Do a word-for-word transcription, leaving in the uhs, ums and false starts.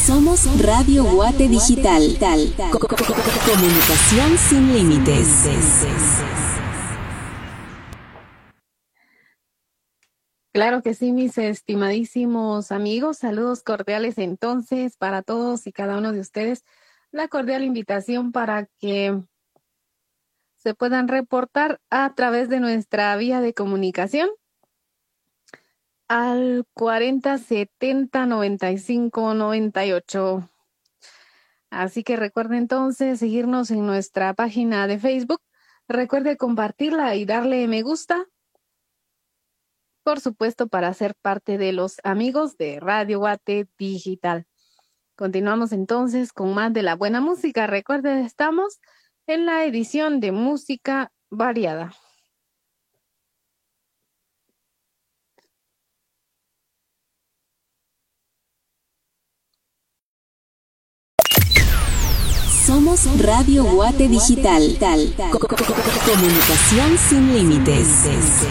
Somos Radio Guate Digital. Co- co- co- Comunicación sin límites. Claro que sí, mis estimadísimos amigos. Saludos cordiales entonces para todos y cada uno de ustedes. La cordial invitación para que se puedan reportar a través de nuestra vía de comunicación al cuarenta setenta noventa y cinco noventa y ocho. Así que recuerde entonces seguirnos en nuestra página de Facebook. Recuerde compartirla y darle me gusta. Por supuesto, para ser parte de los amigos de Radio Guate Digital. Continuamos entonces con más de la buena música. Recuerde, estamos en la edición de música variada. Somos Radio Guate Digital. Co- co- co- Comunicación sin límites.